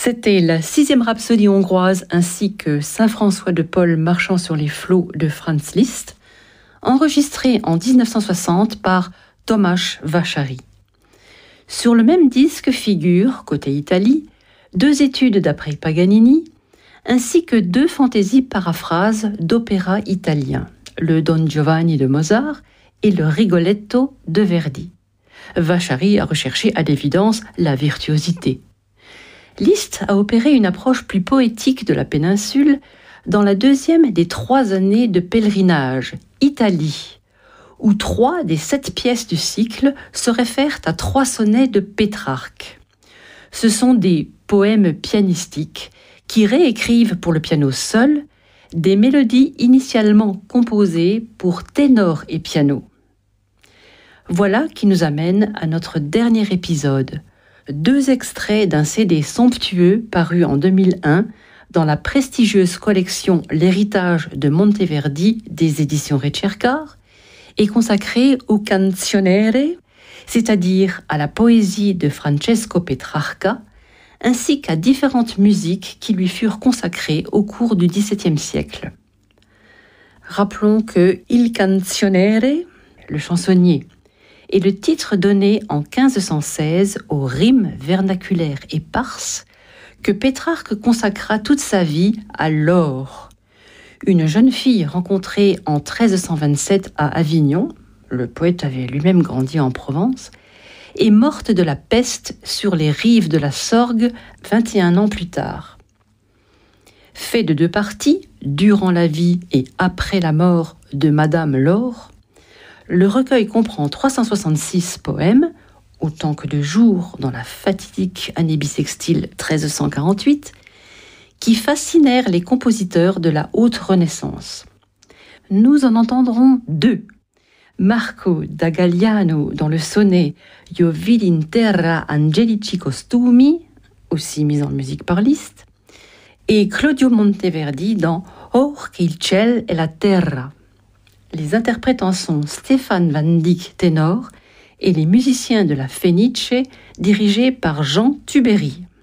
C'était la 6e rhapsodie hongroise ainsi que Saint-François de Paul marchant sur les flots de Franz Liszt, enregistrée en 1960 par Tomasz Vachary. Sur le même disque figurent, côté Italie, 2 études d'après Paganini, ainsi que 2 fantaisies paraphrases d'opéra italien, le Don Giovanni de Mozart et le Rigoletto de Verdi. Vachary a recherché à l'évidence la virtuosité. Liszt a opéré une approche plus poétique de la péninsule dans la 2e des 3 années de pèlerinage, Italie, où 3 des 7 pièces du cycle se réfèrent à 3 sonnets de Pétrarque. Ce sont des poèmes pianistiques qui réécrivent pour le piano seul des mélodies initialement composées pour ténor et piano. Voilà qui nous amène à notre dernier épisode. 2 extraits d'un CD somptueux paru en 2001 dans la prestigieuse collection L'héritage de Monteverdi des éditions Ricercar et consacré au canzoniere, c'est-à-dire à la poésie de Francesco Petrarca, ainsi qu'à différentes musiques qui lui furent consacrées au cours du XVIIe siècle. Rappelons que Il canzoniere, le chansonnier, est le titre donné en 1516 aux rimes vernaculaires éparses que Pétrarque consacra toute sa vie à Laure, une jeune fille rencontrée en 1327 à Avignon, le poète avait lui-même grandi en Provence, et morte de la peste sur les rives de la Sorgue 21 ans plus tard. Fait de 2 parties, durant la vie et après la mort de Madame Laure, le recueil comprend 366 poèmes, autant que de jours dans la fatidique année bissextile 1348, qui fascinèrent les compositeurs de la haute Renaissance. Nous en entendrons 2. Marco da Galliano dans le sonnet Io vidi in terra angelici costumi, aussi mis en musique par Liszt, et Claudio Monteverdi dans Or che il ciel e la terra. Les interprètes sont Stéphane Van Dyck, ténor, et les musiciens de la Fenice, dirigés par Jean Tubéry.